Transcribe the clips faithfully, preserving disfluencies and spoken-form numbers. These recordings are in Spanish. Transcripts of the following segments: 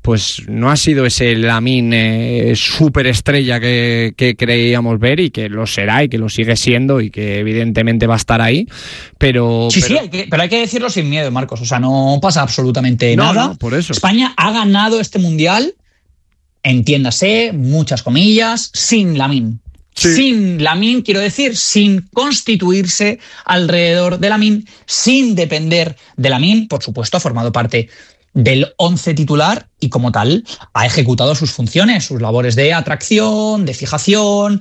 pues no ha sido ese Lamine eh, superestrella que, que creíamos ver, y que lo será y que lo sigue siendo y que evidentemente va a estar ahí, pero... Sí, pero... sí, hay que, pero hay que decirlo sin miedo, Marcos, o sea, no pasa absolutamente no, nada. No, por eso. España ha ganado este Mundial, entiéndase, muchas comillas, sin Lamine. Sí. Sin Lamine, quiero decir, sin constituirse alrededor de Lamine, sin depender de Lamine. Por supuesto, ha formado parte del once titular y, como tal, ha ejecutado sus funciones, sus labores de atracción, de fijación,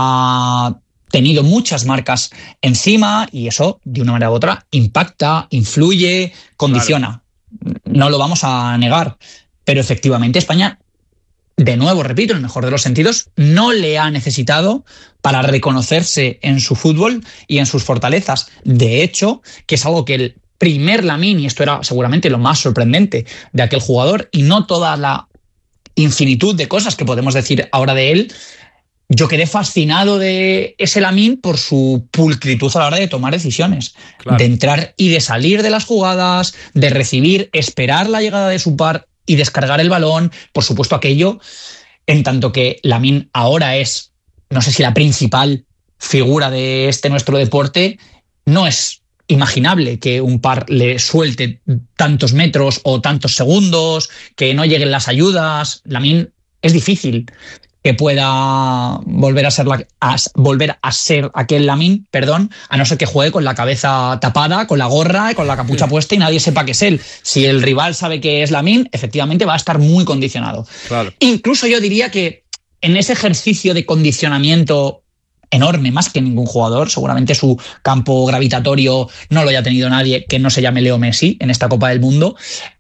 ha tenido muchas marcas encima, y eso, de una manera u otra, impacta, influye, condiciona. Claro. No lo vamos a negar, pero efectivamente España, de nuevo, repito, en el mejor de los sentidos, no le ha necesitado para reconocerse en su fútbol y en sus fortalezas. De hecho, que es algo que el primer Lamine, y esto era seguramente lo más sorprendente de aquel jugador, y no toda la infinitud de cosas que podemos decir ahora de él, yo quedé fascinado de ese Lamine por su pulcritud a la hora de tomar decisiones, claro. De entrar y de salir de las jugadas, de recibir, esperar la llegada de su par y descargar el balón. Por supuesto, aquello, en tanto que Lamine ahora es, no sé si la principal figura de este nuestro deporte, no es imaginable que un par le suelte tantos metros o tantos segundos, que no lleguen las ayudas. Lamine es difícil que pueda volver a ser la, a, volver a ser aquel Lamine, perdón, a no ser que juegue con la cabeza tapada, con la gorra, con la capucha puesta y nadie sepa que es él. Si el rival sabe que es Lamine, efectivamente va a estar muy condicionado. Claro. Incluso yo diría que en ese ejercicio de condicionamiento enorme, más que ningún jugador, seguramente su campo gravitatorio no lo haya tenido nadie que no se llame Leo Messi en esta Copa del Mundo,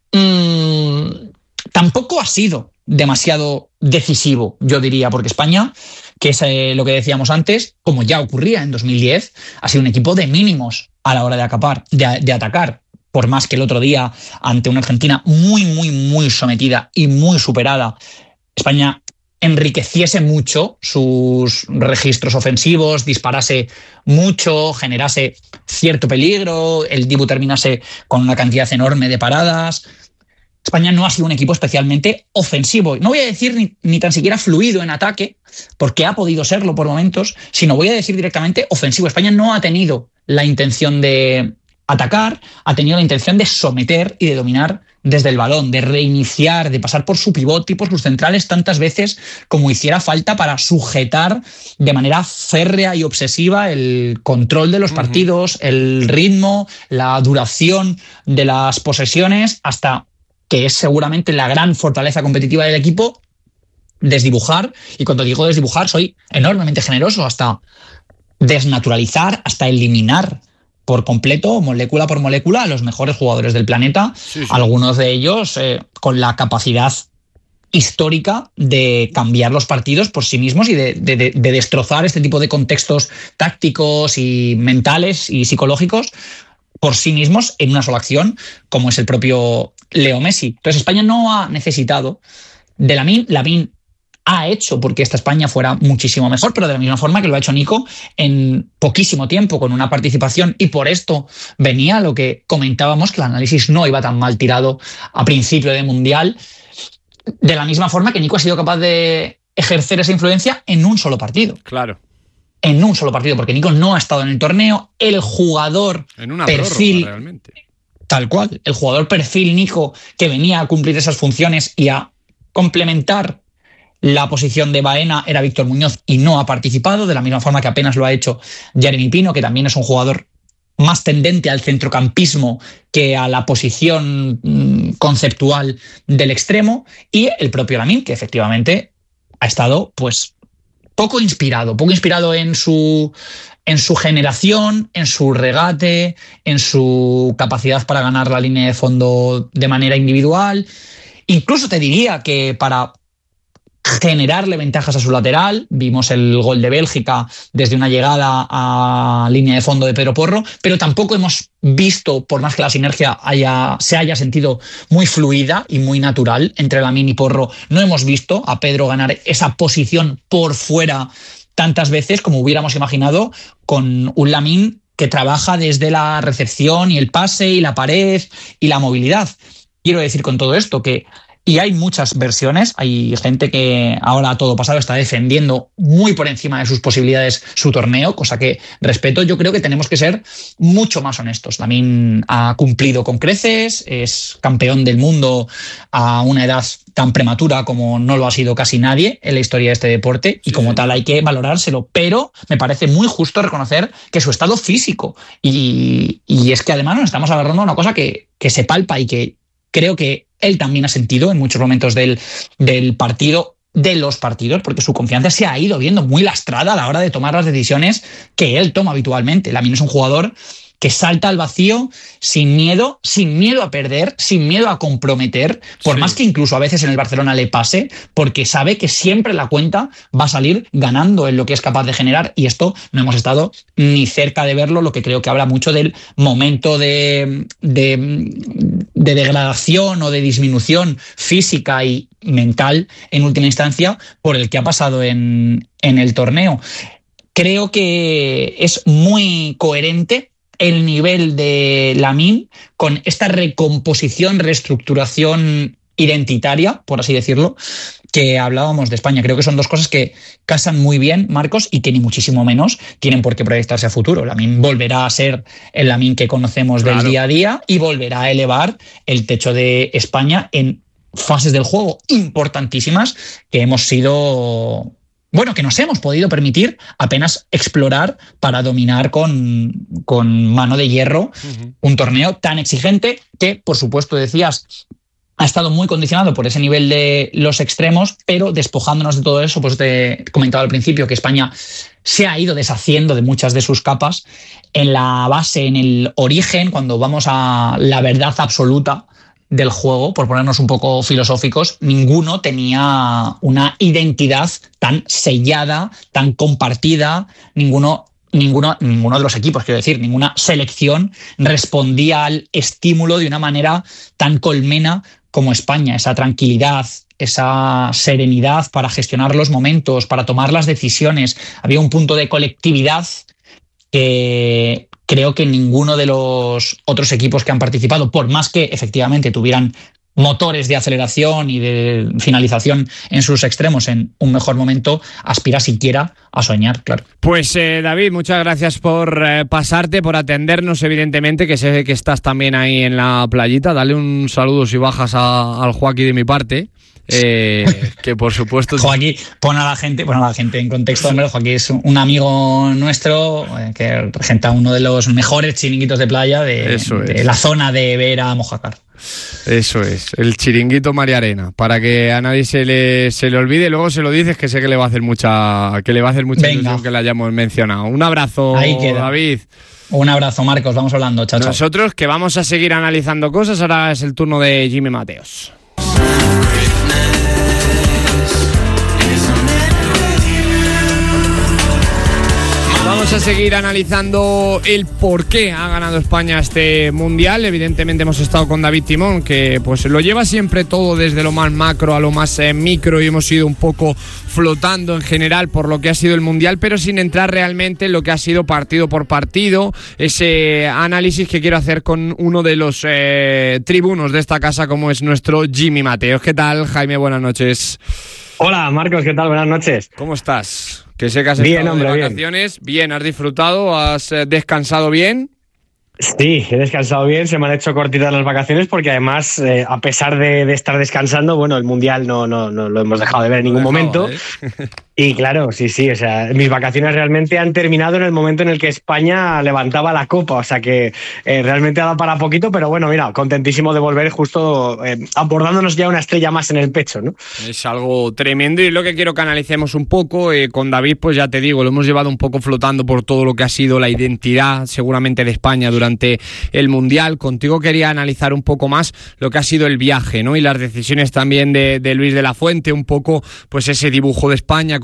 mmm, tampoco ha sido demasiado decisivo, yo diría, porque España, que es eh, lo que decíamos antes, como ya ocurría en dos mil diez, ha sido un equipo de mínimos a la hora de, acapar, de, de atacar, por más que el otro día, ante una Argentina muy, muy, muy sometida y muy superada, España enriqueciese mucho sus registros ofensivos, disparase mucho, generase cierto peligro, el Dibu terminase con una cantidad enorme de paradas. España no ha sido un equipo especialmente ofensivo. No voy a decir ni, ni tan siquiera fluido en ataque, porque ha podido serlo por momentos, sino voy a decir directamente ofensivo. España no ha tenido la intención de atacar, ha tenido la intención de someter y de dominar desde el balón, de reiniciar, de pasar por su pivote y por sus centrales tantas veces como hiciera falta para sujetar de manera férrea y obsesiva el control de los uh-huh. partidos, el ritmo, la duración de las posesiones, hasta que es seguramente la gran fortaleza competitiva del equipo, desdibujar, y cuando digo desdibujar soy enormemente generoso, hasta desnaturalizar, hasta eliminar por completo, molécula por molécula, a los mejores jugadores del planeta, sí, sí. Algunos de ellos eh, con la capacidad histórica de cambiar los partidos por sí mismos y de, de, de destrozar este tipo de contextos tácticos y mentales y psicológicos por sí mismos en una sola acción, como es el propio Leo Messi. Entonces España no ha necesitado de Lamine. Lamine ha hecho porque esta España fuera muchísimo mejor, pero de la misma forma que lo ha hecho Nico en poquísimo tiempo, con una participación, y por esto venía lo que comentábamos, que el análisis no iba tan mal tirado a principio de Mundial, de la misma forma que Nico ha sido capaz de ejercer esa influencia en un solo partido. Claro. En un solo partido, porque Nico no ha estado en el torneo, el jugador en una perfil... prórroga, realmente. Tal cual, el jugador perfil Nico, que venía a cumplir esas funciones y a complementar la posición de Baena, era Víctor Muñoz, y no ha participado, de la misma forma que apenas lo ha hecho Jeremy Pino, que también es un jugador más tendente al centrocampismo que a la posición mmm, conceptual del extremo, y el propio Lamine, que efectivamente ha estado pues poco inspirado, poco inspirado en su, en su generación, en su regate, en su capacidad para ganar la línea de fondo de manera individual. Incluso te diría que para generarle ventajas a su lateral, vimos el gol de Bélgica desde una llegada a línea de fondo de Pedro Porro, pero tampoco hemos visto, por más que la sinergia haya, se haya sentido muy fluida y muy natural entre Lamine y Porro, no hemos visto a Pedro ganar esa posición por fuera tantas veces como hubiéramos imaginado con un Lamine que trabaja desde la recepción y el pase y la pared y la movilidad. Quiero decir con todo esto que Y hay muchas versiones, hay gente que ahora a todo pasado está defendiendo muy por encima de sus posibilidades su torneo, cosa que respeto. Yo creo que tenemos que ser mucho más honestos. Lamine ha cumplido con creces, es campeón del mundo a una edad tan prematura como no lo ha sido casi nadie en la historia de este deporte, y como tal hay que valorárselo, pero me parece muy justo reconocer que su estado físico, y, y es que además nos estamos agarrando a una cosa que, que se palpa y que creo que él también ha sentido en muchos momentos del, del partido, de los partidos, porque su confianza se ha ido viendo muy lastrada a la hora de tomar las decisiones que él toma habitualmente. Lamine es un jugador que salta al vacío sin miedo, sin miedo a perder, sin miedo a comprometer, por sí. más que incluso a veces en el Barcelona le pase, porque sabe que siempre la cuenta va a salir ganando en lo que es capaz de generar, y esto no hemos estado ni cerca de verlo, lo que creo que habla mucho del momento de, de, de degradación o de disminución física y mental, en última instancia, por el que ha pasado en, en el torneo. Creo que es muy coherente el nivel de Lamine con esta recomposición, reestructuración identitaria, por así decirlo, que hablábamos de España. Creo que son dos cosas que casan muy bien, Marcos, y que ni muchísimo menos tienen por qué proyectarse a futuro. Lamine volverá a ser el Lamine que conocemos claro. del día a día, y volverá a elevar el techo de España en fases del juego importantísimas que hemos sido... Bueno, que nos hemos podido permitir apenas explorar para dominar con, con mano de hierro uh-huh. un torneo tan exigente que, por supuesto, decías, ha estado muy condicionado por ese nivel de los extremos, pero despojándonos de todo eso, pues te he comentado al principio que España se ha ido deshaciendo de muchas de sus capas en la base, en el origen, cuando vamos a la verdad absoluta del juego, por ponernos un poco filosóficos, ninguno tenía una identidad tan sellada, tan compartida, ninguno, ninguno, ninguno de los equipos, quiero decir, ninguna selección respondía al estímulo de una manera tan colmena como España. Esa tranquilidad, esa serenidad para gestionar los momentos, para tomar las decisiones. Había un punto de colectividad que creo que ninguno de los otros equipos que han participado, por más que efectivamente tuvieran motores de aceleración y de finalización en sus extremos en un mejor momento, aspira siquiera a soñar, claro. Pues eh, David, muchas gracias por eh, pasarte, por atendernos, evidentemente, que sé que estás también ahí en la playita. Dale un saludo si bajas a, al Joaquín de mi parte. Eh, que por supuesto Joaquín, pon a la gente, pon a la gente en contexto, hombre. Joaquín es un amigo nuestro eh, que representa uno de los mejores chiringuitos de playa de, de la zona de Vera, Mojácar. Eso es, el chiringuito María Arena, para que a nadie se le, se le olvide. Luego se lo dices, que sé que le va a hacer mucha, que le va a hacer mucha ilusión que le hayamos mencionado. Un abrazo, David. Un abrazo, Marcos, vamos hablando. Chao, chao. Nosotros que vamos a seguir analizando cosas. Ahora es el turno de Jimmy Mateos. Vamos a seguir analizando el por qué ha ganado España este Mundial. Evidentemente hemos estado con David Timón, que pues lo lleva siempre todo desde lo más macro a lo más eh, micro, y hemos ido un poco flotando en general por lo que ha sido el Mundial, pero sin entrar realmente en lo que ha sido partido por partido. Ese análisis que quiero hacer con uno de los eh, tribunos de esta casa, como es nuestro Jimmy Mateos. ¿Qué tal, Jaime? Buenas noches. Hola, Marcos, ¿qué tal? Buenas noches. ¿Cómo estás? Que sé que has bien, estado hombre, de vacaciones. Bien. bien, ¿has disfrutado? ¿Has descansado bien? Sí, he descansado bien, se me han hecho cortitas las vacaciones porque además, eh, a pesar de, de estar descansando, bueno, el Mundial no, no, no lo hemos dejado de ver en ningún momento. ¿Eh? Y claro, sí, sí, o sea, mis vacaciones realmente han terminado en el momento en el que España levantaba la copa, o sea que eh, realmente ha dado para poquito, pero bueno, mira, contentísimo de volver justo eh, abordándonos ya una estrella más en el pecho, ¿no? Es algo tremendo, y lo que quiero que analicemos un poco eh, con David, pues ya te digo, lo hemos llevado un poco flotando por todo lo que ha sido la identidad seguramente de España durante durante el Mundial. Contigo quería analizar un poco más lo que ha sido el viaje, ¿no? Y las decisiones también de, de Luis de la Fuente, un poco pues ese dibujo de España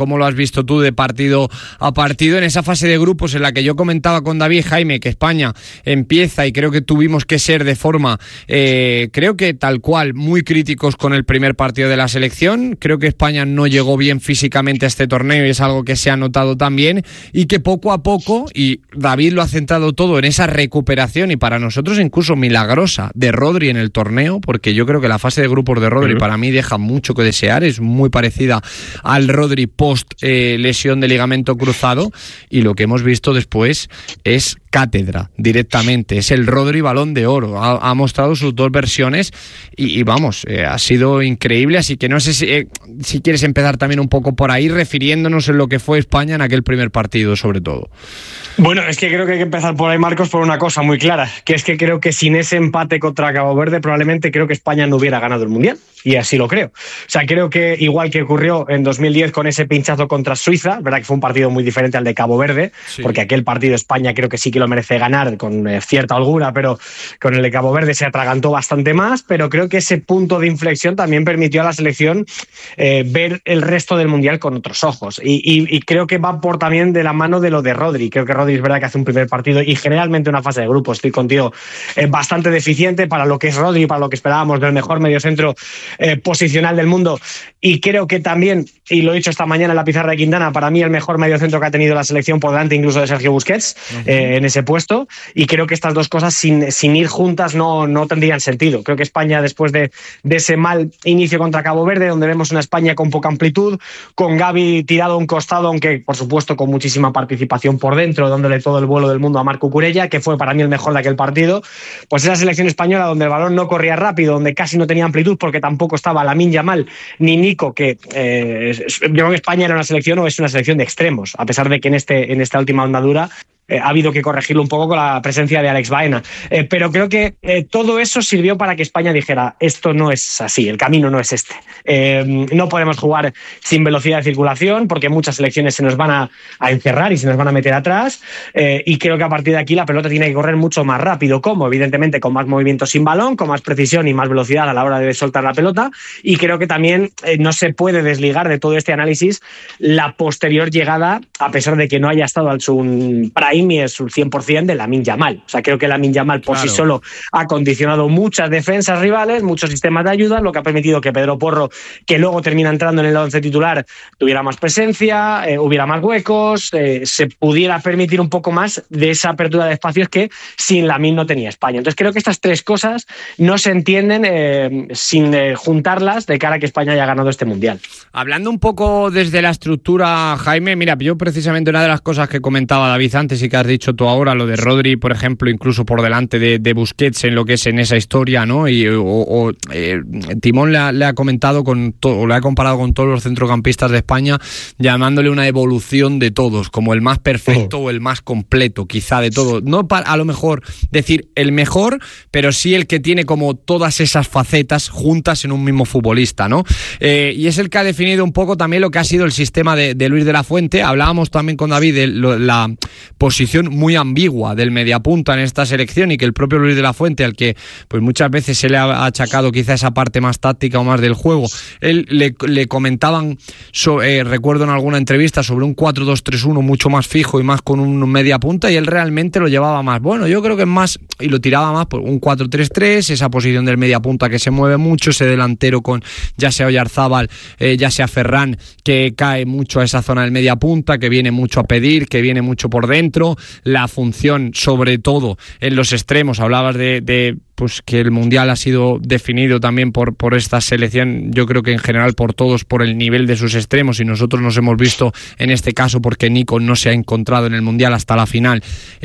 ¿cómo lo has visto tú de partido a partido en esa fase de grupos en la que yo comentaba con David, Jaime, que España empieza y creo que tuvimos que ser de forma, eh, creo que tal cual, muy críticos con el primer partido de la selección? Creo que España no llegó bien físicamente a este torneo y es algo que se ha notado también, y que poco a poco, y David lo ha centrado todo en esa recuperación y para nosotros incluso milagrosa de Rodri en el torneo, porque yo creo que la fase de grupos de Rodri uh-huh. para mí deja mucho que desear, es muy parecida al Rodri post eh, lesión de ligamento cruzado, y lo que hemos visto después es cátedra directamente, es el Rodri Balón de Oro, ha, ha mostrado sus dos versiones y, y vamos, eh, ha sido increíble, así que no sé si, eh, si quieres empezar también un poco por ahí, refiriéndonos en lo que fue España en aquel primer partido sobre todo. Bueno, es que creo que hay que empezar por ahí, Marcos, por una cosa muy clara, que es que creo que sin ese empate contra Cabo Verde probablemente creo que España no hubiera ganado el Mundial, y así lo creo. O sea, creo que igual que ocurrió en dos mil diez con ese pinchazo contra Suiza, verdad que fue un partido muy diferente al de Cabo Verde, sí. porque aquel partido España creo que sí que lo merece ganar con eh, cierta holgura, pero con el de Cabo Verde se atragantó bastante más, pero creo que ese punto de inflexión también permitió a la selección eh, ver el resto del Mundial con otros ojos, y, y, y creo que va por también de la mano de lo de Rodri. Creo que Rodri es verdad que hace un primer partido y generalmente una fase de grupo, estoy contigo, eh, bastante deficiente para lo que es Rodri, para lo que esperábamos del mejor mediocentro eh, posicional del mundo, y creo que también, y lo he dicho esta mañana en la pizarra de Quintana, para mí el mejor mediocentro que ha tenido la selección por delante incluso de Sergio Busquets uh-huh. eh, en ese puesto, y creo que estas dos cosas sin, sin ir juntas no, no tendrían sentido. Creo que España, después de, de ese mal inicio contra Cabo Verde, donde vemos una España con poca amplitud, con Gavi tirado a un costado, aunque por supuesto con muchísima participación por dentro, dándole todo el vuelo del mundo a Marc Cucurella, que fue para mí el mejor de aquel partido, pues esa selección española donde el balón no corría rápido, donde casi no tenía amplitud porque tampoco estaba Lamine Yamal ni Nico, que eh, yo creo que España era una selección o es una selección de extremos, a pesar de que en, este, en esta última andadura Eh, ha habido que corregirlo un poco con la presencia de Alex Baena, eh, pero creo que eh, todo eso sirvió para que España dijera, esto no es así, el camino no es este, eh, no podemos jugar sin velocidad de circulación porque muchas selecciones se nos van a, a encerrar y se nos van a meter atrás, eh, y creo que a partir de aquí la pelota tiene que correr mucho más rápido. ¿Cómo? Evidentemente con más movimiento sin balón, con más precisión y más velocidad a la hora de soltar la pelota, y creo que también eh, no se puede desligar de todo este análisis la posterior llegada, a pesar de que no haya estado al su prime y es un cien por ciento de Lamine Yamal. O sea, creo que Lamine Yamal por claro. sí solo ha condicionado muchas defensas rivales, muchos sistemas de ayuda, lo que ha permitido que Pedro Porro, que luego termina entrando en el once titular, tuviera más presencia, eh, hubiera más huecos, eh, se pudiera permitir un poco más de esa apertura de espacios que sin Lamine no tenía España. Entonces creo que estas tres cosas no se entienden eh, sin eh, juntarlas de cara a que España haya ganado este Mundial. Hablando un poco desde la estructura, Jaime, mira, yo precisamente una de las cosas que comentaba David antes y que has dicho tú ahora, lo de Rodri, por ejemplo, incluso por delante de, de Busquets en lo que es en esa historia, ¿no? Y o, o, eh, Timón le ha, le ha comentado con todo, le ha comparado con todos los centrocampistas de España, llamándole una evolución de todos, como el más perfecto oh. o el más completo, quizá de todos. No para, a lo mejor decir el mejor, pero sí el que tiene como todas esas facetas juntas en un mismo futbolista, ¿no? Eh, y es el que ha definido un poco también lo que ha sido el sistema de, de Luis de la Fuente. Hablábamos también con David de lo, la posición muy ambigua del mediapunta en esta selección, y que el propio Luis de la Fuente, al que pues muchas veces se le ha achacado quizá esa parte más táctica o más del juego, él le, le comentaban, so, eh, recuerdo en alguna entrevista, sobre un cuatro dos tres uno mucho más fijo y más con un mediapunta, y él realmente lo llevaba más, bueno, yo creo que es más, y lo tiraba más por un cuatro tres tres, esa posición del mediapunta que se mueve mucho, ese delantero con ya sea Oyarzábal, eh, ya sea Ferran, que cae mucho a esa zona del mediapunta, que viene mucho a pedir, que viene mucho por dentro, la función sobre todo en los extremos. Hablabas de, de pues que el Mundial ha sido definido también por, por esta selección, yo creo que en general por todos, por el nivel de sus extremos, y nosotros nos hemos visto en este caso porque Nico no se ha encontrado en el Mundial hasta la final,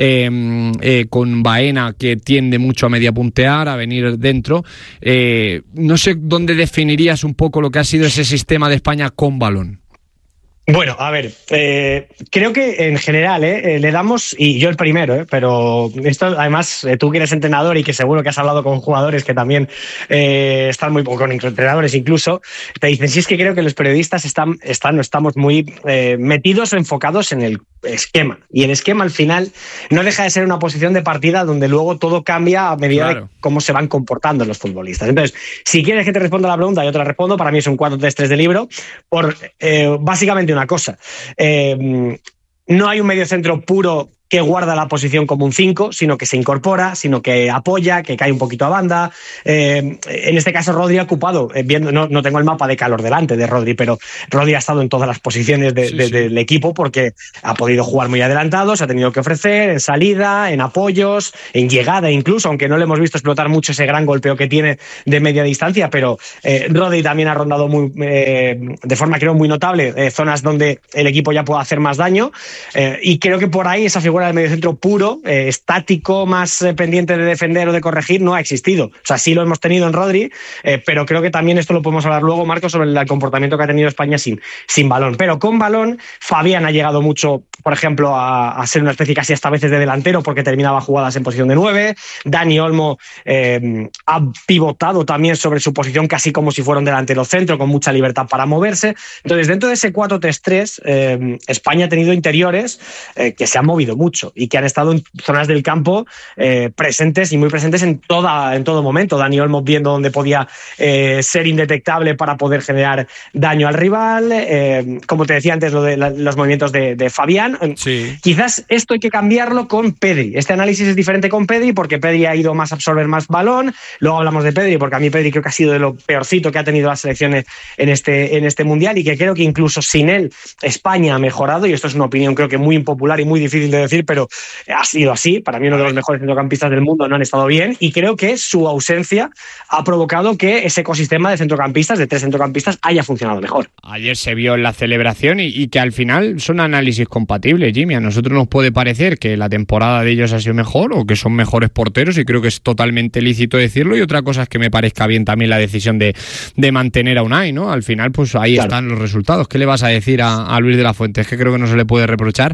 eh, eh, con Baena, que tiende mucho a mediapuntear, a venir dentro. Eh, no sé dónde definirías un poco lo que ha sido ese sistema de España con balón. Bueno, a ver, eh, creo que en general eh, le damos, y yo el primero, eh, pero esto además eh, tú que eres entrenador y que seguro que has hablado con jugadores que también eh, están muy, con entrenadores incluso, te dicen, sí, es que creo que los periodistas están, están estamos muy eh, metidos o enfocados en el esquema. Y el esquema al final no deja de ser una posición de partida donde luego todo cambia a medida claro. de cómo se van comportando los futbolistas. Entonces, si quieres que te responda la pregunta, yo te la respondo. Para mí es un cuatro tres tres de libro por eh, básicamente una cosa. Eh, no hay un mediocentro puro que guarda la posición como un cinco, sino que se incorpora, sino que apoya, que cae un poquito a banda. Eh, en este caso, Rodri ha ocupado, eh, viendo, no, no tengo el mapa de calor delante de Rodri, pero Rodri ha estado en todas las posiciones de, sí, de, sí. del equipo porque ha podido jugar muy adelantado, se ha tenido que ofrecer en salida, en apoyos, en llegada incluso, aunque no le hemos visto explotar mucho ese gran golpeo que tiene de media distancia, pero eh, Rodri también ha rondado muy, eh, de forma creo muy notable eh, zonas donde el equipo ya puede hacer más daño eh, y creo que por ahí esa figura del mediocentro puro, eh, estático, más eh, pendiente de defender o de corregir, no ha existido. O sea, sí lo hemos tenido en Rodri, eh, pero creo que también esto lo podemos hablar luego, Marco, sobre el comportamiento que ha tenido España sin, sin balón. Pero con balón, Fabián ha llegado mucho, por ejemplo, a, a ser una especie casi hasta a veces de delantero porque terminaba jugadas en posición de nueve. Dani Olmo eh, ha pivotado también sobre su posición casi como si fuera un delantero centro, con mucha libertad para moverse. Entonces, dentro de ese cuatro tres tres, eh, España ha tenido interiores eh, que se han movido mucho y que han estado en zonas del campo eh, presentes y muy presentes en, toda, en todo momento. Dani Olmo viendo dónde podía eh, ser indetectable para poder generar daño al rival. Eh, como te decía antes, lo de la, los movimientos de, de Fabián. Sí. Quizás esto hay que cambiarlo con Pedri. Este análisis es diferente con Pedri porque Pedri ha ido más a absorber más balón. Luego hablamos de Pedri porque a mí Pedri creo que ha sido de lo peorcito que ha tenido las selecciones en este, en este Mundial y que creo que incluso sin él España ha mejorado, y esto es una opinión creo que muy impopular y muy difícil de decir, pero ha sido así. Para mí uno de los mejores centrocampistas del mundo, no han estado bien, y creo que su ausencia ha provocado que ese ecosistema de centrocampistas, de tres centrocampistas, haya funcionado mejor. Ayer se vio en la celebración y, y que al final son análisis compatibles, Jimmy. A nosotros nos puede parecer que la temporada de ellos ha sido mejor o que son mejores porteros, y creo que es totalmente lícito decirlo, y otra cosa es que me parezca bien también la decisión de, de mantener a Unai, ¿no? Al final, pues ahí claro. están los resultados. ¿Qué le vas a decir a, a Luis de la Fuente? Es que creo que no se le puede reprochar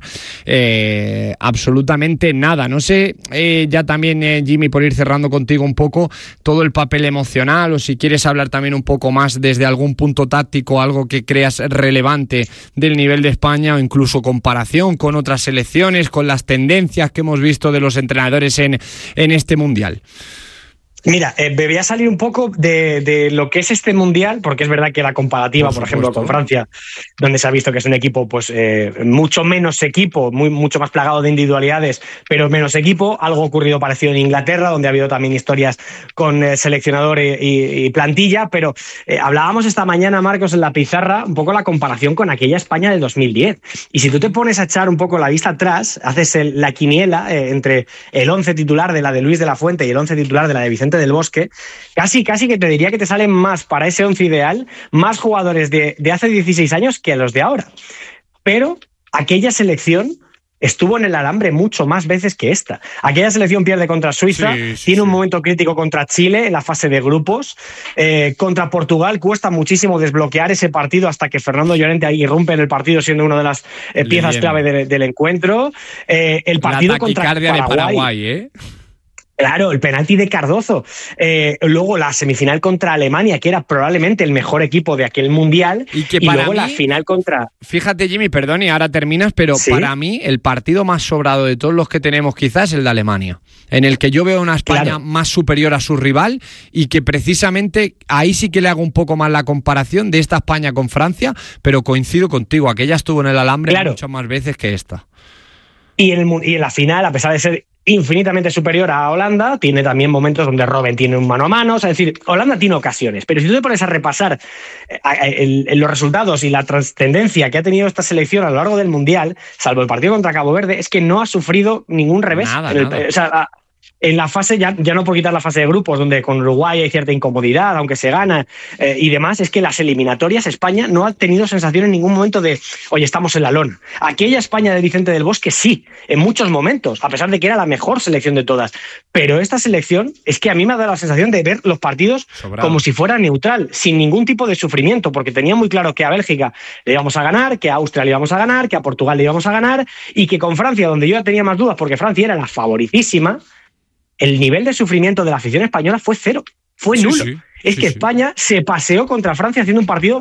eh, absolutamente nada. No sé, eh, ya también, eh, Jimmy, por ir cerrando contigo un poco, todo el papel emocional, o si quieres hablar también un poco más desde algún punto táctico, algo que creas relevante del nivel de España, o incluso comparación con otras selecciones, con las tendencias que hemos visto de los entrenadores en, en este Mundial. Mira, eh, me voy a salir un poco de, de lo que es este Mundial, porque es verdad que la comparativa, por, por ejemplo, con Francia, donde se ha visto que es un equipo pues eh, mucho menos equipo, muy, mucho más plagado de individualidades, pero menos equipo. Algo ocurrido parecido en Inglaterra, donde ha habido también historias con eh, seleccionador y, y, y plantilla, pero eh, hablábamos esta mañana, Marcos, en la pizarra, un poco la comparación con aquella España del dos mil diez. Y si tú te pones a echar un poco la vista atrás, haces el, la quiniela eh, entre el once titular de la de Luis de la Fuente y el once titular de la de Vicente del Bosque, casi casi que te diría que te salen más para ese once ideal, más jugadores de, de hace dieciséis años que los de ahora. Pero aquella selección estuvo en el alambre mucho más veces que esta. Aquella selección pierde contra Suiza, sí, sí, tiene un sí. momento crítico contra Chile en la fase de grupos, eh, contra Portugal cuesta muchísimo desbloquear ese partido hasta que Fernando Llorente ahí irrumpe en el partido siendo una de las eh, piezas clave de, del encuentro. Eh, el partido la contra Paraguay, de Paraguay, ¿eh? Claro, el penalti de Cardozo. Eh, luego la semifinal contra Alemania, que era probablemente el mejor equipo de aquel Mundial. Y, que y para luego mí, la final contra... Fíjate, Jimmy, perdón, y ahora terminas, pero ¿sí? Para mí el partido más sobrado de todos los que tenemos quizás es el de Alemania, en el que yo veo una España claro. más superior a su rival, y que precisamente ahí sí que le hago un poco más la comparación de esta España con Francia, pero coincido contigo, aquella estuvo en el alambre claro. muchas más veces que esta. Y en, el, y en la final, a pesar de ser infinitamente superior a Holanda, tiene también momentos donde Robben tiene un mano a mano, es decir, Holanda tiene ocasiones, pero si tú te pones a repasar el, el, los resultados y la trascendencia que ha tenido esta selección a lo largo del Mundial, salvo el partido contra Cabo Verde, es que no ha sufrido ningún revés. Nada, el, nada. O sea, en la fase, ya, ya no por quitar la fase de grupos, donde con Uruguay hay cierta incomodidad, aunque se gana eh, y demás, es que las eliminatorias España no ha tenido sensación en ningún momento de, oye, estamos en la lona. Aquella España de Vicente del Bosque sí, en muchos momentos, a pesar de que era la mejor selección de todas. Pero esta selección es que a mí me ha dado la sensación de ver los partidos Sobrado. como si fuera neutral, sin ningún tipo de sufrimiento, porque tenía muy claro que a Bélgica le íbamos a ganar, que a Austria le íbamos a ganar, que a Portugal le íbamos a ganar, y que con Francia, donde yo ya tenía más dudas, porque Francia era la favoritísima, el nivel de sufrimiento de la afición española fue cero, fue nulo. Sí, sí, es sí, que sí. España se paseó contra Francia haciendo un partido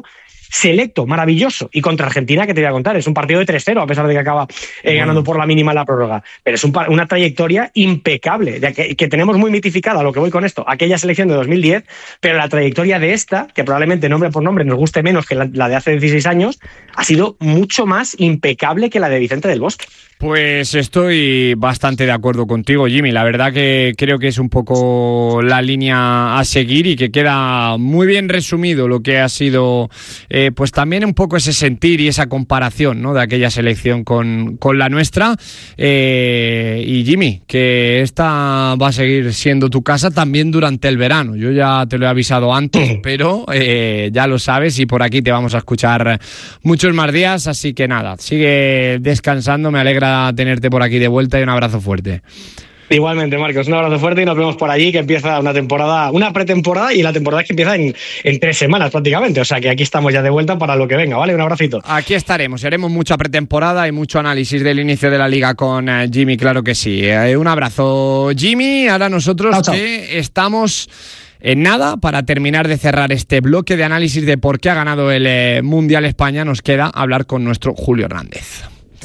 selecto, maravilloso. Y contra Argentina, que te voy a contar, es un partido de tres cero, a pesar de que acaba eh, ganando por la mínima en la prórroga. Pero es un, una trayectoria impecable, de que, que tenemos muy mitificada, a lo que voy con esto, aquella selección de dos mil diez, pero la trayectoria de esta, que probablemente nombre por nombre nos guste menos que la, la de hace dieciséis años, ha sido mucho más impecable que la de Vicente del Bosque. Pues estoy bastante de acuerdo contigo, Jimmy. La verdad que creo que es un poco la línea a seguir y que queda muy bien resumido lo que ha sido eh, pues también un poco ese sentir y esa comparación, ¿no?, de aquella selección con, con la nuestra. Eh, y Jimmy, que esta va a seguir siendo tu casa también durante el verano. Yo ya te lo he avisado antes, pero eh, ya lo sabes y por aquí te vamos a escuchar muchos más días. Así que nada, sigue descansando, me alegra tenerte por aquí de vuelta y un abrazo fuerte. Igualmente, Marcos, un abrazo fuerte y nos vemos por allí, que empieza una temporada, una pretemporada, y la temporada que empieza en, en tres semanas prácticamente, o sea que aquí estamos ya de vuelta para lo que venga, ¿vale? Un abracito. Aquí estaremos, haremos mucha pretemporada y mucho análisis del inicio de la liga con eh, Jimmy, claro que sí. Eh, un abrazo, Jimmy. Ahora nosotros chao, chao. que estamos en nada para terminar de cerrar este bloque de análisis de por qué ha ganado el eh, Mundial España, nos queda hablar con nuestro Julio Hernández.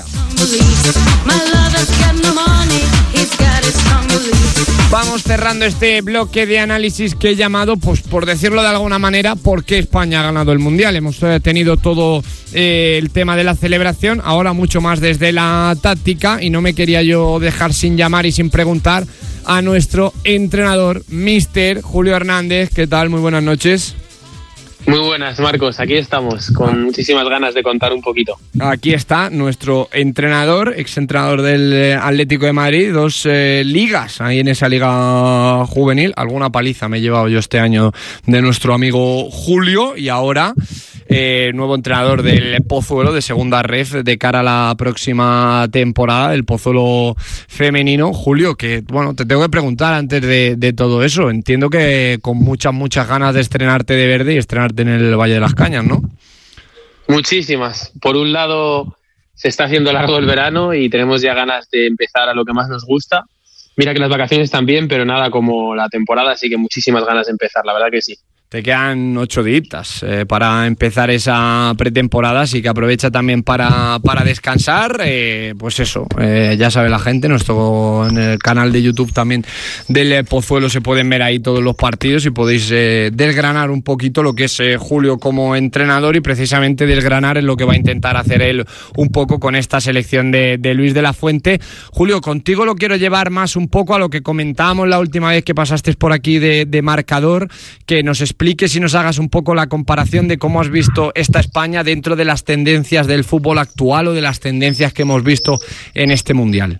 Vamos cerrando este bloque de análisis que he llamado, pues por decirlo de alguna manera, ¿por qué España ha ganado el Mundial? Hemos tenido todo eh, el tema de la celebración, ahora mucho más desde la táctica, y no me quería yo dejar sin llamar y sin preguntar a nuestro entrenador, míster Julio Hernández. ¿Qué tal? Muy buenas noches. Muy buenas, Marcos, aquí estamos con muchísimas ganas de contar un poquito. Aquí está nuestro entrenador, exentrenador del Atlético de Madrid, dos eh, ligas ahí en esa liga juvenil. Alguna paliza me he llevado yo este año de nuestro amigo Julio, y ahora eh, nuevo entrenador del Pozuelo de segunda ref de cara a la próxima temporada, el Pozuelo femenino. Julio, que bueno, te tengo que preguntar antes de, de todo eso, entiendo que con muchas, muchas ganas de estrenarte de verde y estrenarte en el Valle de las Cañas, ¿no? Muchísimas. Por un lado, se está haciendo largo el verano y tenemos ya ganas de empezar a lo que más nos gusta. Mira que las vacaciones también, pero nada como la temporada, así que muchísimas ganas de empezar, la verdad que sí. Te quedan ocho días eh, para empezar esa pretemporada, así que aprovecha también para, para descansar. Eh, pues eso, eh, ya sabe la gente, nuestro, en el canal de YouTube también del Pozuelo se pueden ver ahí todos los partidos y podéis eh, desgranar un poquito lo que es eh, Julio como entrenador, y precisamente desgranar es lo que va a intentar hacer él un poco con esta selección de, de Luis de la Fuente. Julio, contigo lo quiero llevar más un poco a lo que comentábamos la última vez que pasaste por aquí de, de marcador, que nos expliques y nos hagas un poco la comparación de cómo has visto esta España dentro de las tendencias del fútbol actual o de las tendencias que hemos visto en este Mundial.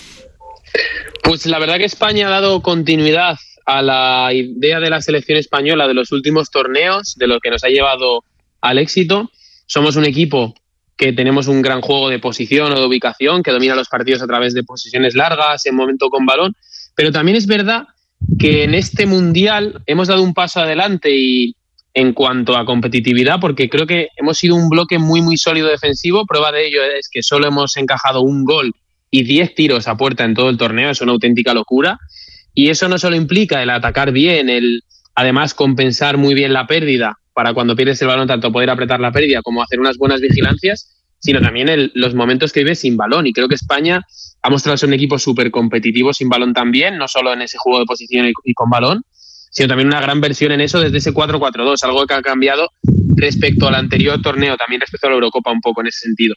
Pues la verdad que España ha dado continuidad a la idea de la selección española de los últimos torneos, de lo que nos ha llevado al éxito. Somos un equipo que tenemos un gran juego de posición o de ubicación, que domina los partidos a través de posiciones largas, en momento con balón, pero también es verdad que en este Mundial hemos dado un paso adelante y en cuanto a competitividad, porque creo que hemos sido un bloque muy muy sólido defensivo. Prueba de ello es que solo hemos encajado un gol y diez tiros a puerta en todo el torneo, es una auténtica locura, y eso no solo implica el atacar bien, el además compensar muy bien la pérdida para cuando pierdes el balón, tanto poder apretar la pérdida como hacer unas buenas vigilancias, sino también el, los momentos que vives sin balón. Y creo que España ha mostrado ser un equipo súper competitivo sin balón también, no solo en ese juego de posición y, y con balón, sino también una gran versión en eso desde ese cuatro cuatro dos, algo que ha cambiado respecto al anterior torneo, también respecto a la Eurocopa un poco en ese sentido.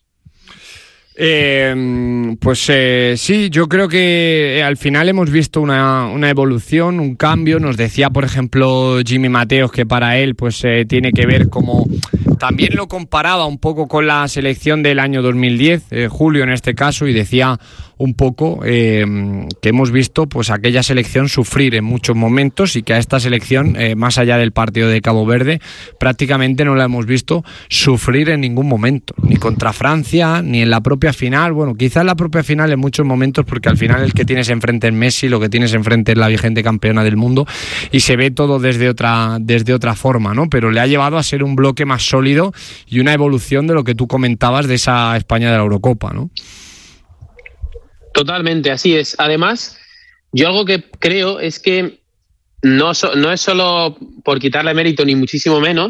Eh, pues eh, sí, yo creo que al final hemos visto una, una evolución, un cambio. Nos decía, por ejemplo, Jimmy Mateos que para él pues eh, tiene que ver como... También lo comparaba un poco con la selección del año dos mil diez, eh, Julio en este caso, y decía un poco eh, que hemos visto pues aquella selección sufrir en muchos momentos y que a esta selección, eh, más allá del partido de Cabo Verde, prácticamente no la hemos visto sufrir en ningún momento, ni contra Francia, ni en la propia final. Bueno, quizás en la propia final en muchos momentos, porque al final el que tienes enfrente es Messi, lo que tienes enfrente es la vigente campeona del mundo, y se ve todo desde otra, desde otra forma, ¿no? Pero le ha llevado a ser un bloque más sólido y una evolución de lo que tú comentabas de esa España de la Eurocopa, ¿no? Totalmente, así es. Además, yo algo que creo es que no, so, no es solo por quitarle mérito ni muchísimo menos,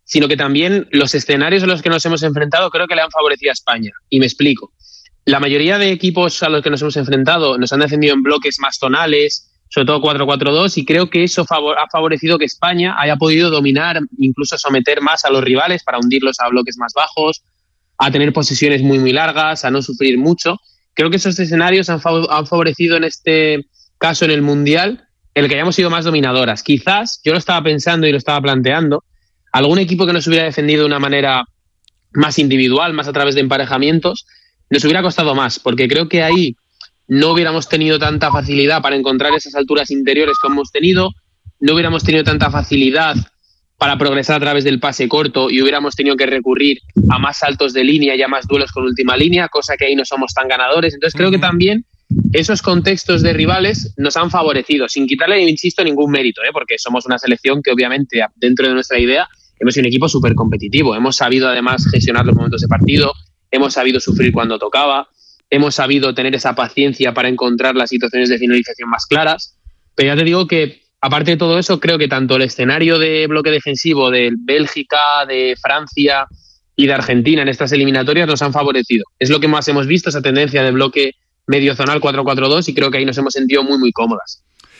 sino que también los escenarios a los que nos hemos enfrentado creo que le han favorecido a España. Y me explico. La mayoría de equipos a los que nos hemos enfrentado nos han defendido en bloques más tonales, sobre todo cuatro cuatro dos, y creo que eso favor- ha favorecido que España haya podido dominar, incluso someter más a los rivales para hundirlos a bloques más bajos, a tener posesiones muy muy largas, a no sufrir mucho. Creo que esos escenarios han, fav- han favorecido en este caso en el Mundial el que hayamos sido más dominadoras. Quizás, yo lo estaba pensando y lo estaba planteando, algún equipo que nos hubiera defendido de una manera más individual, más a través de emparejamientos, nos hubiera costado más, porque creo que ahí no hubiéramos tenido tanta facilidad para encontrar esas alturas interiores que hemos tenido, no hubiéramos tenido tanta facilidad para progresar a través del pase corto y hubiéramos tenido que recurrir a más saltos de línea y a más duelos con última línea, cosa que ahí no somos tan ganadores. Entonces creo que también esos contextos de rivales nos han favorecido, sin quitarle, insisto, ningún mérito, ¿eh? Porque somos una selección que obviamente dentro de nuestra idea hemos sido un equipo súper competitivo, hemos sabido además gestionar los momentos de partido, hemos sabido sufrir cuando tocaba, hemos sabido tener esa paciencia para encontrar las situaciones de finalización más claras, pero ya te digo que aparte de todo eso, creo que tanto el escenario de bloque defensivo de Bélgica, de Francia y de Argentina en estas eliminatorias nos han favorecido. Es lo que más hemos visto, esa tendencia de bloque medio zonal cuatro cuatro dos, y creo que ahí nos hemos sentido muy muy cómodas.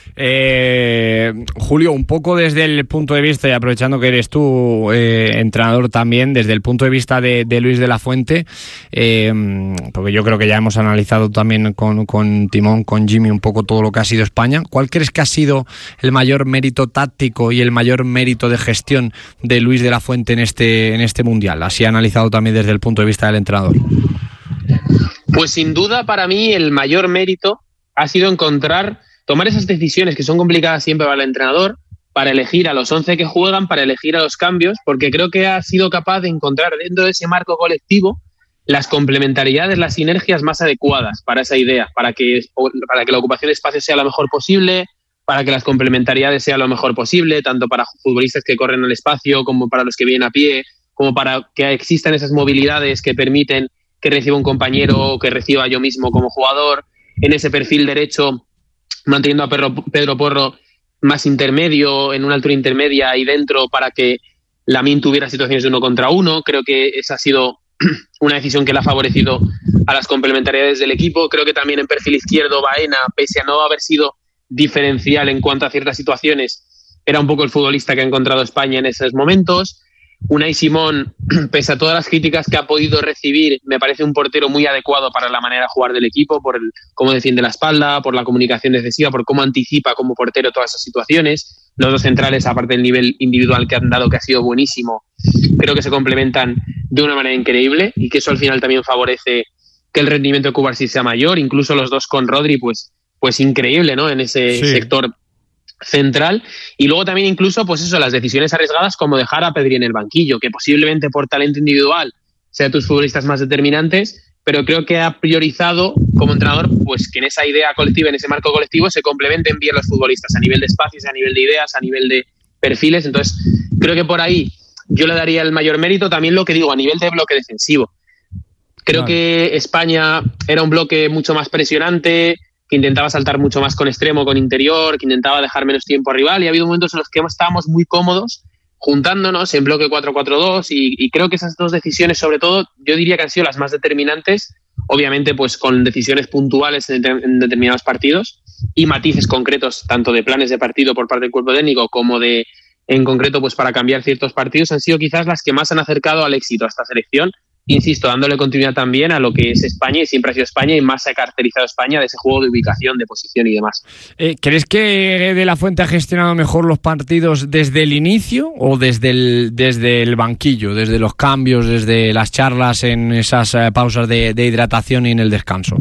Eh, Julio, un poco desde el punto de vista, y aprovechando que eres tú eh, entrenador también, desde el punto de vista de, de Luis de la Fuente, eh, porque yo creo que ya hemos analizado también con, con Timón, con Jimmy, un poco todo lo que ha sido España. ¿Cuál crees que ha sido el mayor mérito táctico y el mayor mérito de gestión de Luis de la Fuente en este, en este Mundial? Así analizado también desde el punto de vista del entrenador. Pues sin duda para mí el mayor mérito ha sido encontrar, tomar esas decisiones que son complicadas siempre para el entrenador, para elegir a los once que juegan, para elegir a los cambios, porque creo que ha sido capaz de encontrar dentro de ese marco colectivo las complementariedades, las sinergias más adecuadas para esa idea, para que, para que la ocupación de espacio sea lo mejor posible, para que las complementariedades sean lo mejor posible, tanto para futbolistas que corren al espacio como para los que vienen a pie, como para que existan esas movilidades que permiten que reciba un compañero o que reciba yo mismo como jugador, en ese perfil derecho manteniendo a Pedro, Pedro Porro más intermedio, en una altura intermedia ahí dentro, para que Lamine tuviera situaciones de uno contra uno. Creo que esa ha sido una decisión que le ha favorecido a las complementariedades del equipo. Creo que también en perfil izquierdo Baena, pese a no haber sido diferencial en cuanto a ciertas situaciones, era un poco el futbolista que ha encontrado España en esos momentos. Unai Simón, pese a todas las críticas que ha podido recibir, me parece un portero muy adecuado para la manera de jugar del equipo, por el, cómo defiende la espalda, por la comunicación excesiva, por cómo anticipa como portero todas esas situaciones. Los dos centrales, aparte del nivel individual que han dado, que ha sido buenísimo, creo que se complementan de una manera increíble, y que eso al final también favorece que el rendimiento de Cubarsí sea mayor. Incluso los dos con Rodri, pues, pues increíble, ¿no? En ese sí. sector central. Y luego también incluso, pues eso, las decisiones arriesgadas como dejar a Pedri en el banquillo, que posiblemente por talento individual sea tus futbolistas más determinantes, pero creo que ha priorizado como entrenador pues que en esa idea colectiva, en ese marco colectivo, se complementen bien los futbolistas a nivel de espacios, a nivel de ideas, a nivel de perfiles. Entonces creo que por ahí yo le daría el mayor mérito. También lo que digo a nivel de bloque defensivo, creo claro. que España era un bloque mucho más presionante, que intentaba saltar mucho más con extremo, con interior, que intentaba dejar menos tiempo a rival, y ha habido momentos en los que estábamos muy cómodos juntándonos en bloque cuatro cuatro dos, y, y creo que esas dos decisiones, sobre todo, yo diría que han sido las más determinantes, obviamente pues con decisiones puntuales en, en determinados partidos y matices concretos, tanto de planes de partido por parte del cuerpo técnico como de, en concreto, pues para cambiar ciertos partidos, han sido quizás las que más han acercado al éxito a esta selección. Insisto, dándole continuidad también a lo que es España, y siempre ha sido España, y más se ha caracterizado España de ese juego de ubicación, de posición y demás. Eh, ¿Crees que De la Fuente ha gestionado mejor los partidos desde el inicio o desde el, desde el banquillo, desde los cambios, desde las charlas en esas eh, pausas de, de hidratación y en el descanso?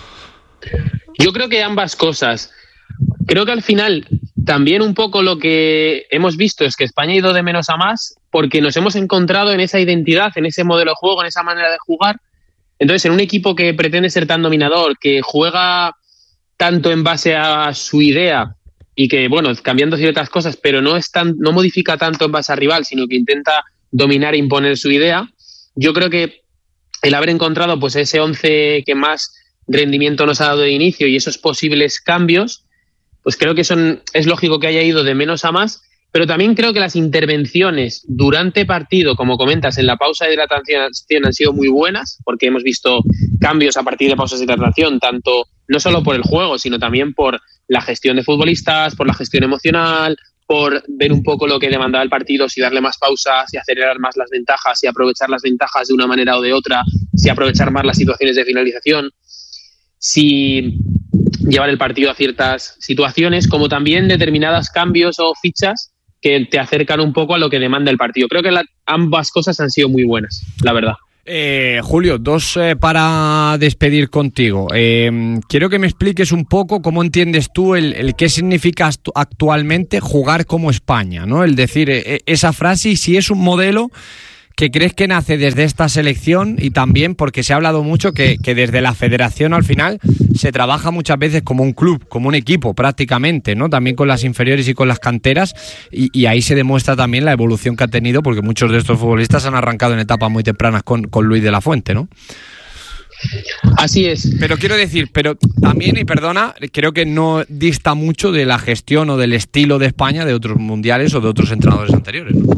Yo creo que ambas cosas. Creo que al final también un poco lo que hemos visto es que España ha ido de menos a más, porque nos hemos encontrado en esa identidad, en ese modelo de juego, en esa manera de jugar. Entonces, en un equipo que pretende ser tan dominador, que juega tanto en base a su idea y que, bueno, cambiando ciertas cosas, pero no, es tan, no modifica tanto en base al rival, sino que intenta dominar e imponer su idea, yo creo que el haber encontrado pues ese once que más rendimiento nos ha dado de inicio y esos posibles cambios, pues creo que son, es lógico que haya ido de menos a más. pero también creo que las intervenciones durante partido, como comentas, en la pausa de hidratación han sido muy buenas, porque hemos visto cambios a partir de pausas de hidratación, tanto no solo por el juego, sino también por la gestión de futbolistas, por la gestión emocional, por ver un poco lo que demandaba el partido, si darle más pausas, si acelerar más las ventajas, si aprovechar las ventajas de una manera o de otra, si aprovechar más las situaciones de finalización, si llevar el partido a ciertas situaciones, como también determinados cambios o fichas que te acercan un poco a lo que demanda el partido. Creo que la, ambas cosas han sido muy buenas, la verdad. Eh, Julio, dos eh, para despedir contigo. Eh, quiero que me expliques un poco cómo entiendes tú el, el qué significa actualmente jugar como España, ¿no? El decir eh, esa frase y si es un modelo que crees que nace desde esta selección y también porque se ha hablado mucho que, que desde la federación al final se trabaja muchas veces como un club, como un equipo prácticamente, ¿no? También con las inferiores y con las canteras y, y ahí se demuestra también la evolución que ha tenido porque muchos de estos futbolistas han arrancado en etapas muy tempranas con, con Luis de la Fuente, ¿no? Así es. Pero quiero decir, pero también, y perdona, creo que no dista mucho de la gestión o del estilo de España de otros mundiales o de otros entrenadores anteriores, ¿no?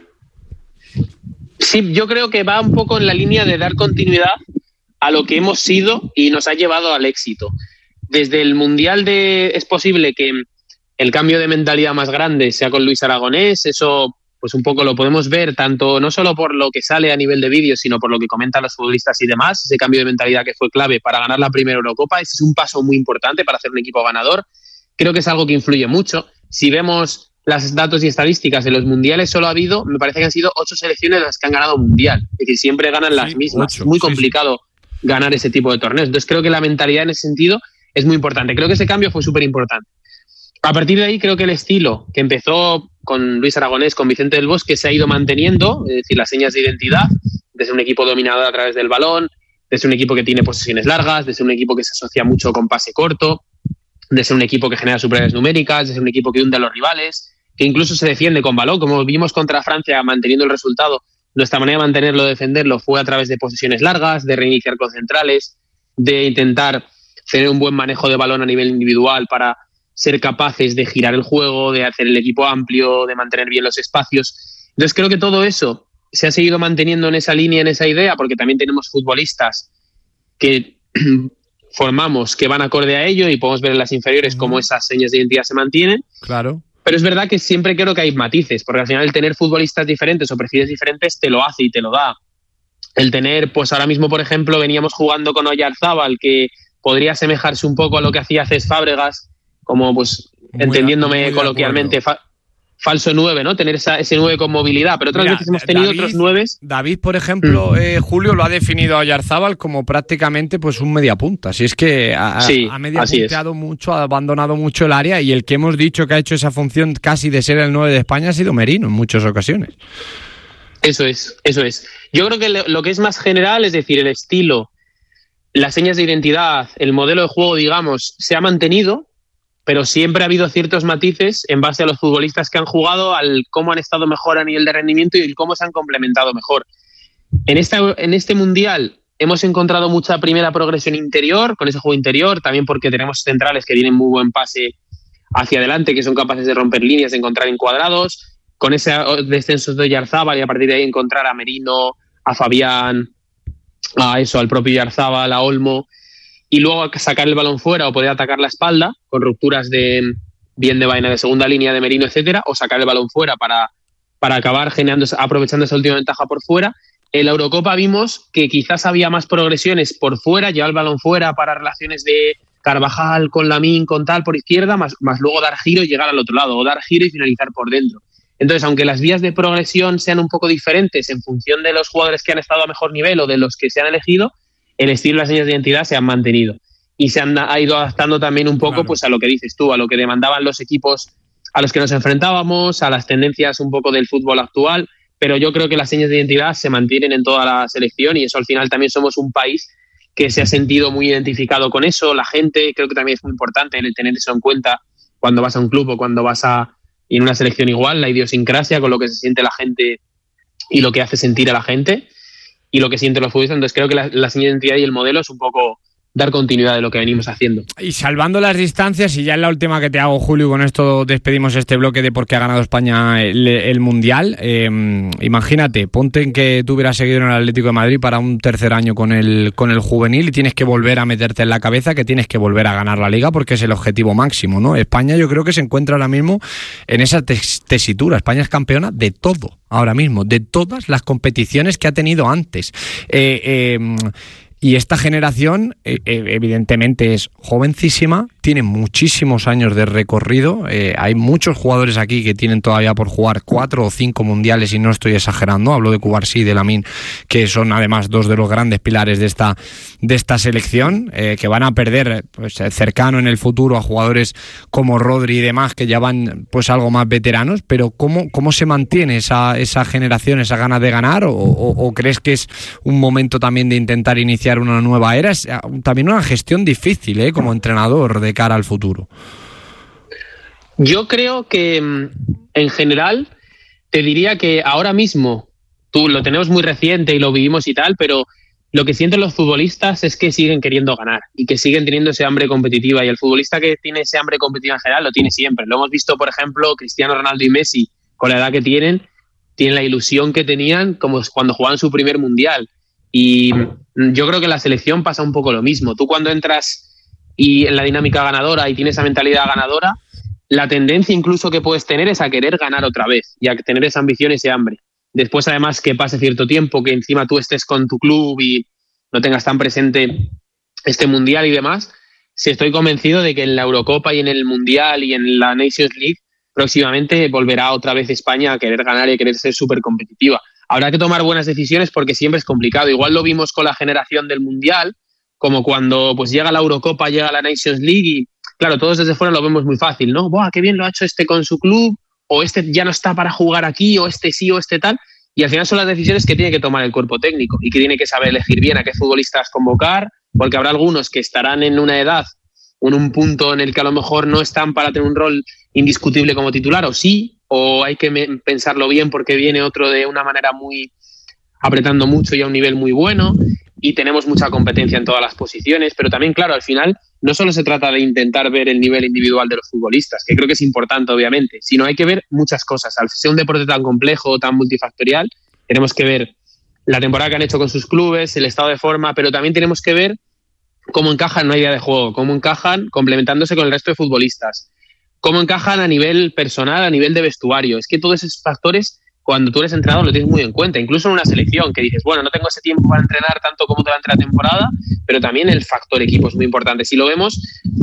Sí, yo creo que va un poco en la línea de dar continuidad a lo que hemos sido y nos ha llevado al éxito. Desde el Mundial de es posible que el cambio de mentalidad más grande sea con Luis Aragonés, eso pues un poco lo podemos ver tanto no solo por lo que sale a nivel de vídeo, sino por lo que comentan los futbolistas y demás, ese cambio de mentalidad que fue clave para ganar la primera Eurocopa, ese es un paso muy importante para hacer un equipo ganador. Creo que es algo que influye mucho. Si vemos los datos y estadísticas de los mundiales, solo ha habido, me parece que han sido ocho selecciones las que han ganado mundial. Es decir, siempre ganan las sí, mismas. Ocho, es muy complicado sí, sí. ganar ese tipo de torneos. Entonces creo que la mentalidad en ese sentido es muy importante. Creo que ese cambio fue súper importante. A partir de ahí creo que el estilo que empezó con Luis Aragonés, con Vicente del Bosque, se ha ido manteniendo, es decir, las señas de identidad, de ser un equipo dominador a través del balón, de ser un equipo que tiene posesiones largas, de ser un equipo que se asocia mucho con pase corto, de ser un equipo que genera superioridades numéricas, de ser un equipo que hunde a los rivales, que incluso se defiende con balón, como vimos contra Francia manteniendo el resultado. Nuestra manera de mantenerlo, de defenderlo, fue a través de posesiones largas, de reiniciar con centrales, de intentar tener un buen manejo de balón a nivel individual para ser capaces de girar el juego, de hacer el equipo amplio, de mantener bien los espacios. Entonces creo que todo eso se ha seguido manteniendo en esa línea, en esa idea, porque también tenemos futbolistas que formamos que van acorde a ello y podemos ver en las inferiores cómo esas señas de identidad se mantienen. Claro. Pero es verdad que siempre creo que hay matices, porque al final el tener futbolistas diferentes o perfiles diferentes te lo hace y te lo da. El tener, pues ahora mismo, por ejemplo, veníamos jugando con Oyarzábal, que podría asemejarse un poco a lo que hacía Cés Fábregas, como pues muy entendiéndome muy coloquialmente, fa- falso nueve, ¿no? Tener esa, ese nueve con movilidad, pero otras Mira, veces hemos tenido David, otros nueves. David, por ejemplo, mm. eh, Julio lo ha definido a Oyarzábal como prácticamente pues un mediapunta. Así es que ha, sí, ha mediapunteado mucho, ha abandonado mucho el área y el que hemos dicho que ha hecho esa función casi de ser el nueve de España ha sido Merino en muchas ocasiones. Eso es, eso es. Yo creo que lo que es más general, es decir, el estilo, las señas de identidad, el modelo de juego, digamos, se ha mantenido, pero siempre ha habido ciertos matices en base a los futbolistas que han jugado, al cómo han estado mejor a nivel de rendimiento y el cómo se han complementado mejor. En, esta, en este Mundial hemos encontrado mucha primera progresión interior, con ese juego interior, también porque tenemos centrales que tienen muy buen pase hacia adelante, que son capaces de romper líneas, de encontrar encuadrados, con ese descenso de Oyarzábal y a partir de ahí encontrar a Merino, a Fabián, a eso, al propio Oyarzábal, a Olmo, y luego sacar el balón fuera o poder atacar la espalda con rupturas de bien de vaina de segunda línea de Merino, etcétera, o sacar el balón fuera para, para acabar generando, aprovechando esa última ventaja por fuera. En la Eurocopa vimos que quizás había más progresiones por fuera, llevar el balón fuera para relaciones de Carvajal con Lamine, con tal por izquierda, más, más luego dar giro y llegar al otro lado, o dar giro y finalizar por dentro. Entonces, aunque las vías de progresión sean un poco diferentes en función de los jugadores que han estado a mejor nivel o de los que se han elegido, el estilo y las señas de identidad se han mantenido y se han ha ido adaptando también un poco claro. pues a lo que dices tú, a lo que demandaban los equipos a los que nos enfrentábamos, a las tendencias un poco del fútbol actual, pero yo creo que las señas de identidad se mantienen en toda la selección y eso al final también somos un país que se ha sentido muy identificado con eso, la gente, creo que también es muy importante el tener eso en cuenta cuando vas a un club o cuando vas a en una selección igual, la idiosincrasia con lo que se siente la gente y lo que hace sentir a la gente y lo que sienten los futbolistas. Entonces creo que la, la señal de identidad y el modelo es un poco dar continuidad de lo que venimos haciendo. Y salvando las distancias, y ya es la última que te hago, Julio, con esto despedimos este bloque de por qué ha ganado España el, el Mundial. Eh, imagínate, ponte en que tú hubieras seguido en el Atlético de Madrid para un tercer año con el, con el juvenil y tienes que volver a meterte en la cabeza que tienes que volver a ganar la Liga porque es el objetivo máximo, ¿no? España yo creo que se encuentra ahora mismo en esa tes- tesitura. España es campeona de todo, ahora mismo, de todas las competiciones que ha tenido antes. Eh, eh, Y esta generación, eh, evidentemente, es jovencísima, tiene muchísimos años de recorrido. Eh, hay muchos jugadores aquí que tienen todavía por jugar cuatro o cinco mundiales, y no estoy exagerando. Hablo de Cubarsí y de Lamine, que son además dos de los grandes pilares de esta, de esta selección, eh, que van a perder pues, cercano en el futuro a jugadores como Rodri y demás, que ya van pues algo más veteranos. Pero ¿cómo, cómo se mantiene esa, esa generación, esa ganas de ganar? ¿O, o, o crees que es un momento también de intentar iniciar una nueva era? Es también una gestión difícil, ¿eh? Como entrenador de cara al futuro. Yo creo que en general te diría que ahora mismo tú lo tenemos muy reciente y lo vivimos y tal, pero lo que sienten los futbolistas es que siguen queriendo ganar y que siguen teniendo ese hambre competitiva, y el futbolista que tiene ese hambre competitiva en general lo tiene siempre. Lo hemos visto, por ejemplo, Cristiano Ronaldo y Messi, con la edad que tienen, tienen la ilusión que tenían como cuando jugaban su primer mundial. Y yo creo que en la selección pasa un poco lo mismo. Tú cuando entras y en la dinámica ganadora y tienes esa mentalidad ganadora, la tendencia incluso que puedes tener es a querer ganar otra vez y a tener esa ambición y ese hambre. Después, además, que pase cierto tiempo, que encima tú estés con tu club y no tengas tan presente este Mundial y demás, sí estoy convencido de que en la Eurocopa y en el Mundial y en la Nations League próximamente volverá otra vez España a querer ganar y a querer ser súper competitiva. Habrá que tomar buenas decisiones porque siempre es complicado. Igual lo vimos con la generación del Mundial, como cuando pues llega la Eurocopa, llega la Nations League y, claro, todos desde fuera lo vemos muy fácil, ¿no? ¡Buah, qué bien lo ha hecho este con su club! O este ya no está para jugar aquí, o este sí, o este tal. Y al final son las decisiones que tiene que tomar el cuerpo técnico y que tiene que saber elegir bien a qué futbolistas convocar, porque habrá algunos que estarán en una edad o en un punto en el que a lo mejor no están para tener un rol indiscutible como titular, o sí, o hay que me- pensarlo bien porque viene otro de una manera muy apretando mucho y a un nivel muy bueno, y tenemos mucha competencia en todas las posiciones. Pero también, claro, al final no solo se trata de intentar ver el nivel individual de los futbolistas, que creo que es importante obviamente, sino hay que ver muchas cosas. Al ser un deporte tan complejo, tan multifactorial, tenemos que ver la temporada que han hecho con sus clubes, el estado de forma, pero también tenemos que ver cómo encajan en una idea de juego, cómo encajan complementándose con el resto de futbolistas, cómo encajan a nivel personal, a nivel de vestuario. Es que todos esos factores, cuando tú eres entrenador, lo tienes muy en cuenta. Incluso en una selección que dices, bueno, no tengo ese tiempo para entrenar tanto como durante la temporada, pero también el factor equipo es muy importante. Si lo vemos,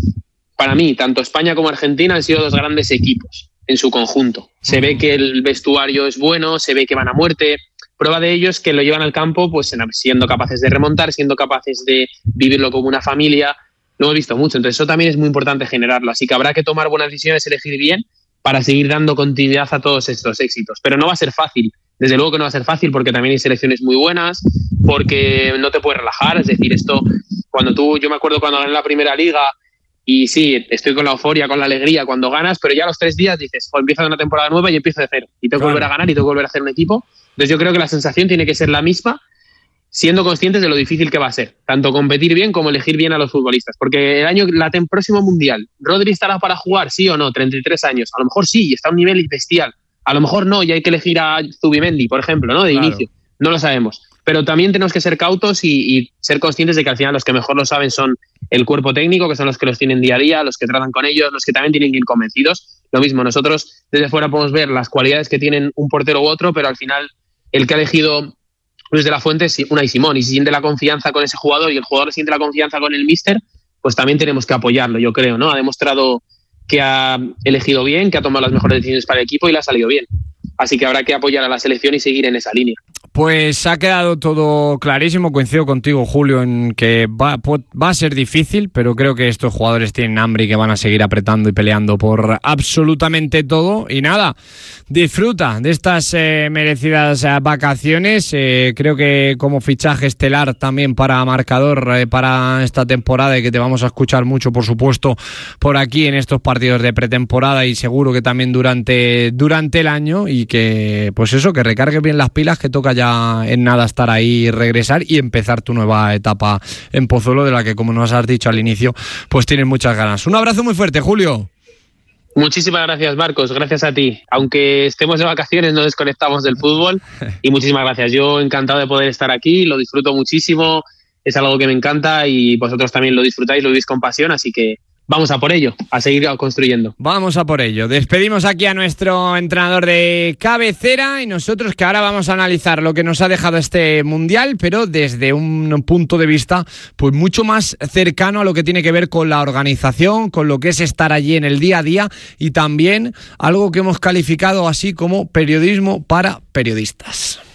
para mí, tanto España como Argentina han sido dos grandes equipos en su conjunto. Se ve que el vestuario es bueno, se ve que van a muerte. Prueba de ello es que lo llevan al campo pues siendo capaces de remontar, siendo capaces de vivirlo como una familia. Lo hemos visto mucho, entonces eso también es muy importante generarlo. Así que habrá que tomar buenas decisiones, elegir bien, para seguir dando continuidad a todos estos éxitos. Pero no va a ser fácil, desde luego que no va a ser fácil, porque también hay selecciones muy buenas, porque no te puedes relajar. Es decir, esto, cuando tú, yo me acuerdo cuando gané la primera liga, y sí, estoy con la euforia, con la alegría cuando ganas, pero ya a los tres días dices, oh, empieza una temporada nueva y empiezo de cero, y tengo que Claro. volver a ganar y tengo que volver a hacer un equipo. Entonces yo creo que la sensación tiene que ser la misma, siendo conscientes de lo difícil que va a ser, tanto competir bien como elegir bien a los futbolistas. Porque el año, la tem- próximo Mundial, ¿Rodri estará para jugar, sí o no? treinta y tres años. A lo mejor sí, y está a un nivel bestial. A lo mejor no, y hay que elegir a Zubimendi, por ejemplo, ¿no? De Claro. inicio. No lo sabemos. Pero también tenemos que ser cautos y, y ser conscientes de que al final los que mejor lo saben son el cuerpo técnico, que son los que los tienen día a día, los que tratan con ellos, los que también tienen que ir convencidos. Lo mismo, nosotros desde fuera podemos ver las cualidades que tienen un portero u otro, pero al final el que ha elegido Luis de la Fuente es Unai Simón, y si siente la confianza con ese jugador y el jugador siente la confianza con el míster, pues también tenemos que apoyarlo, yo creo, ¿no? Ha demostrado que ha elegido bien, que ha tomado las mejores decisiones para el equipo y le ha salido bien. Así que habrá que apoyar a la selección y seguir en esa línea. Pues ha quedado todo clarísimo. Coincido contigo, Julio, en que va, va a ser difícil, pero creo que estos jugadores tienen hambre y que van a seguir apretando y peleando por absolutamente todo. Y nada, disfruta de estas eh, merecidas eh, vacaciones. Eh, creo que como fichaje estelar también para marcador eh, para esta temporada, y que te vamos a escuchar mucho, por supuesto, por aquí en estos partidos de pretemporada, y seguro que también durante, durante el año, y que, pues eso, que recargues bien las pilas, que toca ya en nada estar ahí, regresar y empezar tu nueva etapa en Pozuelo, de la que, como nos has dicho al inicio, pues tienes muchas ganas. Un abrazo muy fuerte, Julio. Muchísimas gracias, Marcos, gracias a ti. Aunque estemos de vacaciones, no desconectamos del fútbol y muchísimas gracias. Yo encantado de poder estar aquí, lo disfruto muchísimo, es algo que me encanta y vosotros también lo disfrutáis, lo vivís con pasión, así que vamos a por ello, a seguir construyendo. Vamos a por ello. Despedimos aquí a nuestro entrenador de cabecera y nosotros, que ahora vamos a analizar lo que nos ha dejado este Mundial, pero desde un punto de vista pues mucho más cercano a lo que tiene que ver con la organización, con lo que es estar allí en el día a día y también algo que hemos calificado así como periodismo para periodistas.